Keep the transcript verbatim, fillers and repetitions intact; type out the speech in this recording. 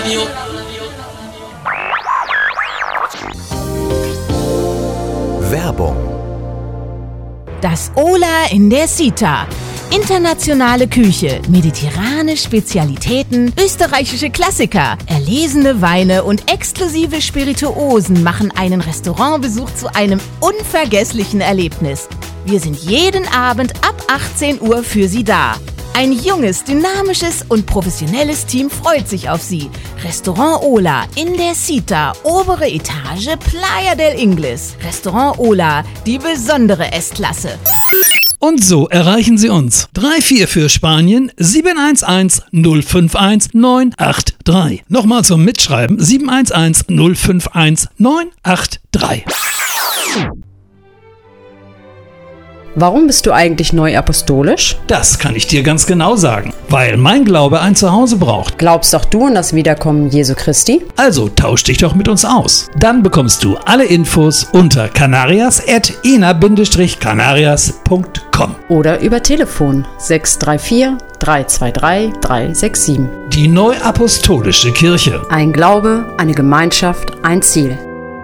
Werbung. Das Ola in der Cita. Internationale Küche, mediterrane Spezialitäten, österreichische Klassiker, erlesene Weine und exklusive Spirituosen machen einen Restaurantbesuch zu einem unvergesslichen Erlebnis. Wir sind jeden Abend ab achtzehn Uhr für Sie da. Ein junges, dynamisches und professionelles Team freut sich auf Sie. Restaurant Ola in der Cita, obere Etage, Playa del Ingles. Restaurant Ola, die besondere S-Klasse. Und so erreichen Sie uns. drei vier für Spanien sieben eins eins null fünf eins neun acht drei. Nochmal zum Mitschreiben sieben eins eins null fünf eins neun acht drei. Warum bist du eigentlich neu apostolisch? Das kann ich dir ganz genau sagen, weil mein Glaube ein Zuhause braucht. Glaubst auch du an das Wiederkommen Jesu Christi? Also tausch dich doch mit uns aus. Dann bekommst du alle Infos unter canarias at ena canarias punkt com oder über Telefon sechs drei vier drei zwei drei drei sechs sieben. Die Neuapostolische Kirche. Ein Glaube, eine Gemeinschaft, ein Ziel.